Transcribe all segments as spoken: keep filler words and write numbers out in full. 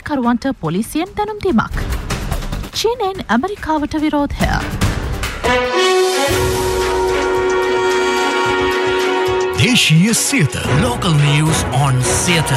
විදුලිකරුවන්ට පොලිසියෙන් දැනුම් දීමක්. චීනෙන් ඇමරිකාවට විරෝධය. දේශීය Siyatha local news on Siyatha.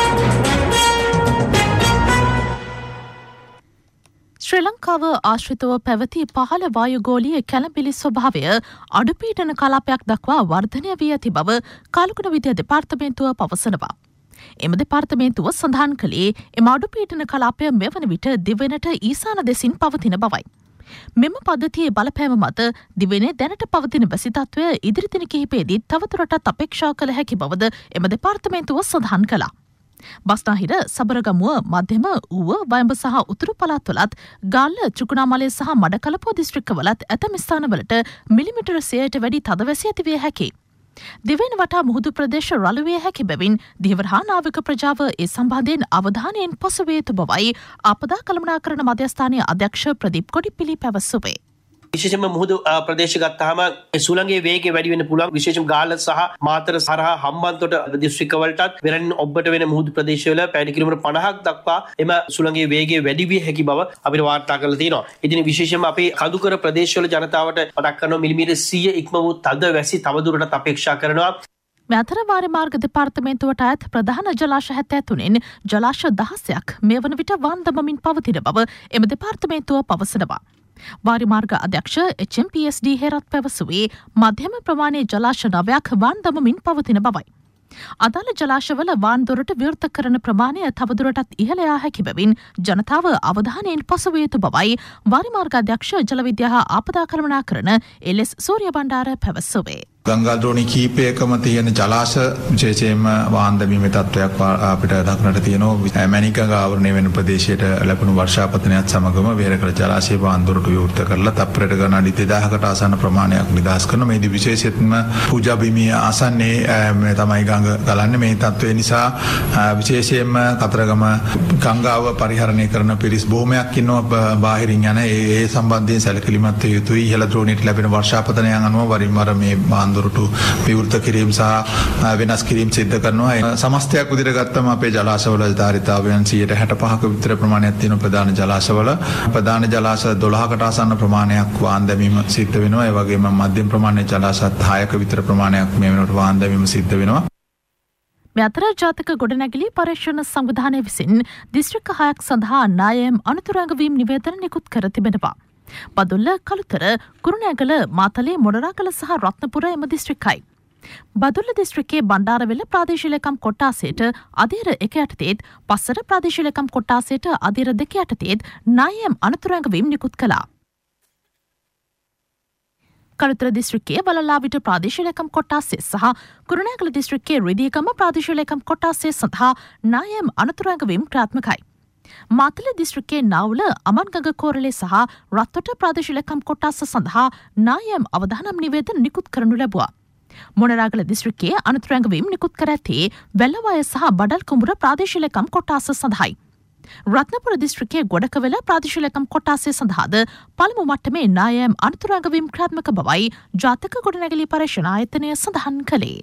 ශ්‍රී ලංකාව ආශ්‍රිතව පැවති පහළ වායුගෝලීය කැළඹිලි ස්වභාවය අඩුපීඩන කලාපයක් දක්වා වර්ධනය වී ඇති බව කාලකුණ විද්‍යා දෙපාර්තමේන්තුව පවසනවා. එම දෙපාර්තමේන්තුව සඳහන් කළේ එම අඩුපීඩන කලාපය මෙවන විට දිවෙනට ඊසාන දෙසින් පවතින බවයි. මෙම පද්ධතියේ බලපෑම මත දිවෙනේ දැනට පවතින වැසි තත්ත්වය ඉදිරි දින කිහිපයේදී තවදුරටත් අපේක්ෂා කළ හැකි බවද එම දෙපාර්තමේන්තුව සඳහන් කළා. බස්නාහිර සබරගමුව මධ්‍යම ඌව වයඹ සහ උතුරු පළාත්වලත් ගාල්ල චුකුණාමලය සහ මඩකලපුව දිස්ත්‍රික්කවලත් ඇතැම් ස්ථානවලට මිලිමීටර සියයට වැඩි තදවැසි ඇති විය හැකියි. දිවෙන වටා මුහුදු ප්‍රදේශ රළු විය හැකි බැවින් දිවර හා නාවික ප්‍රජාව ඒ සම්බන්ධයෙන් අවධානයෙන් පසු විය යුතු බවයි ආපදා කළමනාකරණ මධ්‍යස්ථානයේ අධ්‍යක්ෂ ප්‍රදීප් කොඩිපිලි පැවසුවේ. විශේෂයෙන්ම මුහුදු ප්‍රදේශ ගත්තාම ඒ සුළඟේ වේගය වැඩි වෙන්න පුළුවන්. විශේෂයෙන්ම ගාල්ල සහ මාතර සරහා හම්බන්තොට දිස්ත්‍රික්කවලටත් වෙරණින් ඔබට වෙන මුහුදු ප්‍රදේශවල පැය කිලෝමීටර් පනහක් දක්වා එම සුළඟේ වේගය වැඩි විය හැකි බව අපිට වාර්තා කරලා තියෙනවා. ඉතින් විශේෂයෙන්ම අපි කඳුකර ප්‍රදේශවල ජනතාවට මතක් කරනවා මිලිමීටර් සීය ඉක්ම වූ තද වැසි තවදුරටත් අපේක්ෂා කරනවා. මේ අතර වාරි මාර්ග දෙපාර්තමේන්තුවට අයත් ප්‍රධාන ජලාශ හැත්තෑ තුනෙන් ජලාශ දහසයක් මේ වන විට වන් දමමින් පවතින බව එම දෙපාර්තමේන්තුව පවසනවා. වාරි මාර්ග අධ්‍යක්ෂ එච් එම් පී එස් ඩී හේරත් පැවසුවේ මධ්‍යම ප්‍රමාණයේ ජලාශ නවයක් වන් දමමින් පවතින බවයි. අදාළ ජලාශවල වාන් දොරට විවෘත කරන ප්‍රමාණය තවදුරටත් ඉහළ යා හැකි බැවින් ජනතාව අවධානයෙන් පසු විය යුතු බවයි වාරි මාර්ග අධ්‍යක්ෂ ජල විද්‍යා හා ආපදා කළමනාකරණ එල් එස් සූරිය බණ්ඩාර පැවසුවේ. ගංගාද්‍රෝණි කීපයකම තියෙන ජලාශ විශේෂයෙන්ම වාන් දැමීමේ තත්ත්වයක් අපිට දක්නට තියෙනවා. මැණිකග ආවරණය වෙන ප්‍රදේශයට ලැබුණු වර්ෂාපතනයත් සමගම වේරකල ජලාශයේ වාන් දොරටු විවෘත කරලා තප්පරයට ගණන් දෙදාහකට ආසන්න ප්‍රමාණයක් නිදහස් කරනවා. මේදී විශේෂයෙන්ම පූජා බිමේ ආසන්නයේ මේ තමයි ගඟ ගලන්නේ. මේ තත්ත්වය නිසා විශේෂයෙන්ම කතරගම ගංගාව පරිහරණය කරන පිරිස් බොහොමයක් ඉන්නවා බාහිරින් යන. ඒ සම්බන්ධයෙන් සැලකිලිමත් විය යුතුයි. ඉහළ ද්‍රෝණියට ලැබෙන වර්ෂාපතනයන් අනුව වරින් වර මේ වාන් දොරටු විවෘත කිරීම සහ වෙනස් කිරීම සිද්ධ කරනවා. සමස්තයක් විදිහට ගත්තම අපේ ජලාශවල ධාරිතාවයන් සියයට හැටපහක විතර ප්‍රමාණයක් තියෙන ප්‍රධාන ජලාශවල ප්‍රධාන ජලාශ දොළහකට ආසන්න ප්‍රමාණයක් වාන් දැමීම සිද්ධ වෙනවා. ඒ වගේම මධ්‍යම ප්‍රමාණයේ ජලාශත් හයක විතර ප්‍රමාණයක් මේ වෙනකොට වාන් දැමීම සිද්ධ වෙනවා. මේ අතර ජාතික ගොඩනැගිලි පරීක්ෂණ සංවිධානය විසින් දිස්ත්‍රික්ක හයක් සඳහා නායම් අනුතුරු ඇඟවීම් නිවේදන නිකුත් කර තිබෙනවා. බදුල්ල කළුතර කුරුණෑගල මාතලේ මොනරාගල සහ රත්නපුර එම දිස්ත්‍රික්කයි. බදුල්ල දිස්ත්‍රික්කයේ බණ්ඩාරවෙල ප්‍රාදේශීය ලේකම් කොට්ටාසයට අධීර එක යටතේත් පස්සර ප්‍රාදේශීය ලේකම් කොට්ටාසයට අධීර දෙක යටතේත් නායම් අනුතුරු ඇඟවීම් නිකුත් කළා. කළුතර දිස්ත්‍රික්කයේ වලල්ලාවිට ප්‍රාදේශීය ලේකම් කොට්ටාසය සහ කුරුණෑගල දිස්ත්‍රික්කයේ රිදීගම ප්‍රාදේශීය ලේකම් කොට්ටාසය සඳහා නායම් අනුතුරු ඇඟවීම් ක්‍රියාත්මකයි. මාතල දිස්ත්‍රික්කයේ නාවුල අමන්ගඟ කෝරළේ සහ රත්තොට ප්‍රාදේශීය ලේකම් කොට්ටාස සඳහා නායම් අවධානම් නිවේදන නිකුත් කරනු ලැබුවා. මොනරාගල දිස්ත්‍රික්කයේ අනුතුරු ඇඟවීම් නිකුත් කර ඇත්තේ වැල්ලවාය සහ බඩල් කුඹුර ප්‍රාදේශීය ලේකම් කොට්ටාස සඳහායි. රත්නපුර දිස්ත්‍රික්කයේ ගොඩකවල ප්‍රාදේශීය ලේකම් කොට්ටාසය සඳහාද පළමු මට්ටමේ නායම් අනුතුරු ඇඟවීම් ක්‍රියාත්මක බවයි ජාතික ගොඩනැගිලි පරීක්ෂණ ආයතනය සඳහන් කළේ.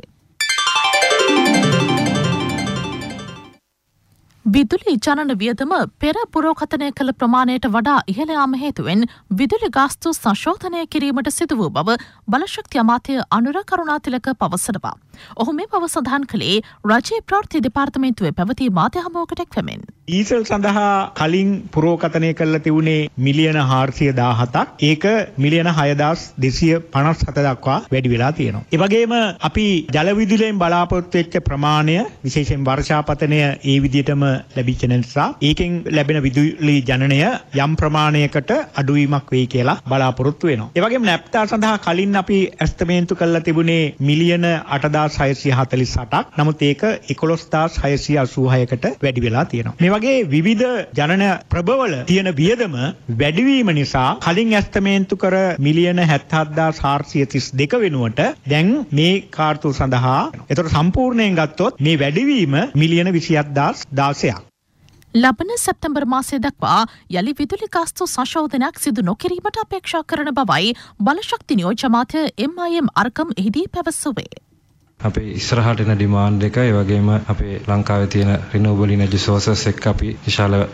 විදුලි ජනන වියදම පෙර පුරෝකථනය කළ ප්‍රමාණයට වඩා ඉහළ යාම හේතුවෙන් විදුලි ගාස්තු සංශෝධනය කිරීමට සිදු වූ බව බලශක්ති අමාත්‍ය අනුර කරුණාතිලක පවසනවා. ඔහු මේ බව සඳහන් කළේ රජයේ ප්‍රවෘත්ති දෙපාර්තමේන්තුවේ පැවති මාධ්‍ය හමුවකට එක්වමින්. ඊසල් සඳහා කලින් පුරෝකථනය කළ තිබුණේ මිලියන හාරසිය දාහතක්. ඒක මිලියන හයදාස් දෙසිය පනස් හත දක්වා වැඩි වෙලා තියෙනවා. ඒ වගේම අපි ජල විදුලියෙන් බලාපොරොත්තු වෙච්ච ප්‍රමාණය විශේෂයෙන් වර්ෂාපතනය ඒ විදිහටම ලැබිච්ච නිසා ඒකෙන් ලැබෙන විදුලි ජනනය යම් ප්‍රමාණයකට අඩුවීමක් වෙයි කියලා බලාපොරොත්තු වෙනවා. ඒ වගේම නැප්තා සඳහා කලින් අපි ඇස්තමේන්තු කළා තිබුණේ මිලියන අටදාස් හයසිය හතළිස් අටක්. නමුත් ඒක එකොළොස්දාස් හයසිය අසූ හයකට වැඩි වෙලා තියෙනවා. මේ වගේ විවිධ ජනන ප්‍රභවල තියෙන වියදම වැඩිවීම නිසා කලින් ඇස්තමේන්තු කර මිලියන හැත්තෑහත්දාස් හාරසිය තිස් දෙක වෙනුවට දැන් මේ කාර්තුව සඳහා ඒතර සම්පූර්ණයෙන් ගත්තොත් මේ වැඩිවීම මිලියන විසිහත්දාස් දාසයක්. ලබන සැප්තැම්බර් මාසය දක්වා යලි විදුලි ගාස්තු සංශෝධනයක් සිදු නොකිරීමට අපේක්ෂා කරන බවයි බලශක්ති නියෝජ්‍ය අමාත්‍ය එම් අයි එම් අර්කම් එහිදී පැවසුවේ. අපේ ඉස්සරහට එන ඩිමාන්ඩ් එක ඒ වගේම අපේ ලංකාවේ තියෙන රිනියුවබල් එනර්ජි සෝසස් එක්ක අපි විශාල